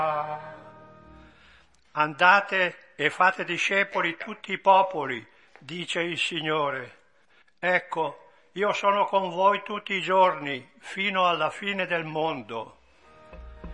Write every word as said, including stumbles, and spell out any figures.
Andate e fate discepoli tutti i popoli, dice il Signore. Ecco, io sono con voi tutti i giorni, fino alla fine del mondo.